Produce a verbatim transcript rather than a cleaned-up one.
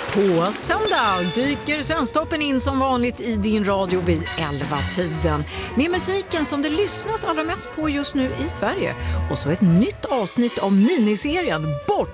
På söndag dyker Svensktoppen in som vanligt i din radio vid elva-tiden. Med musiken som det lyssnas allra mest på just nu i Sverige. Och så ett nytt avsnitt av miniserien Bort